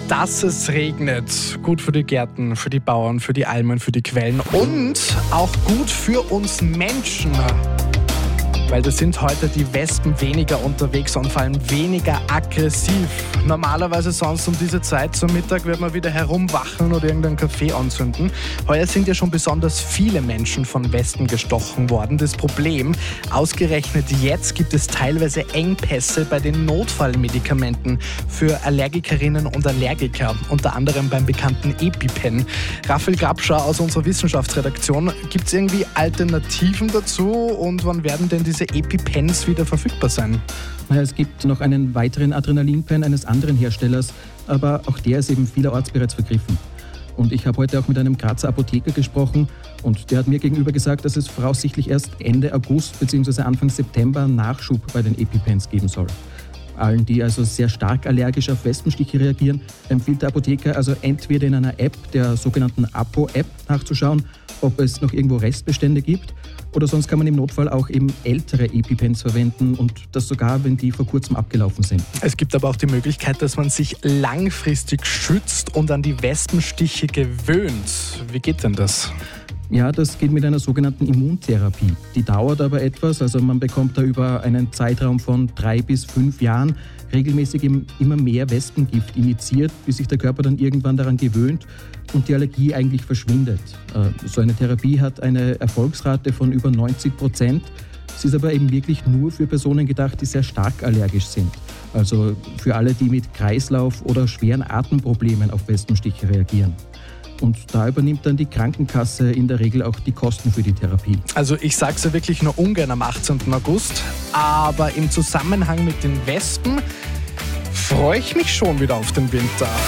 dass es regnet. Gut für die Gärten, für die Bauern, für die Almen, für die Quellen und auch gut für uns Menschen. Weil da sind heute die Wespen weniger unterwegs und vor allem weniger aggressiv. Normalerweise sonst um diese Zeit zum Mittag wird man wieder herumwacheln oder irgendeinen Kaffee anzünden. Heuer sind ja schon besonders viele Menschen von Wespen gestochen worden. Das Problem, ausgerechnet jetzt gibt es teilweise Engpässe bei den Notfallmedikamenten für Allergikerinnen und Allergiker, unter anderem beim bekannten EpiPen. Raphael Grabscher aus unserer Wissenschaftsredaktion, gibt es irgendwie Alternativen dazu und wann werden denn diese EpiPens wieder verfügbar sein? Naja, es gibt noch einen weiteren Adrenalinpen eines anderen Herstellers, aber auch der ist eben vielerorts bereits vergriffen. Und ich habe heute auch mit einem Grazer Apotheker gesprochen und der hat mir gegenüber gesagt, dass es voraussichtlich erst Ende August bzw. Anfang September Nachschub bei den EpiPens geben soll. Allen, die also sehr stark allergisch auf Wespenstiche reagieren, empfiehlt der Apotheker also entweder in einer App, der sogenannten Apo-App, nachzuschauen, ob es noch irgendwo Restbestände gibt. Oder sonst kann man im Notfall auch eben ältere EpiPens verwenden und das sogar, wenn die vor kurzem abgelaufen sind. Es gibt aber auch die Möglichkeit, dass man sich langfristig schützt und an die Wespenstiche gewöhnt. Wie geht denn das? Ja, das geht mit einer sogenannten Immuntherapie. Die dauert aber etwas, also man bekommt da über einen Zeitraum von 3 bis 5 Jahren regelmäßig immer mehr Wespengift injiziert, bis sich der Körper dann irgendwann daran gewöhnt und die Allergie eigentlich verschwindet. So eine Therapie hat eine Erfolgsrate von über 90%. Sie ist aber eben wirklich nur für Personen gedacht, die sehr stark allergisch sind. Also für alle, die mit Kreislauf- oder schweren Atemproblemen auf Wespenstiche reagieren. Und da übernimmt dann die Krankenkasse in der Regel auch die Kosten für die Therapie. Also ich sage es ja wirklich nur ungern am 18. August, aber im Zusammenhang mit den Wespen freue ich mich schon wieder auf den Winter.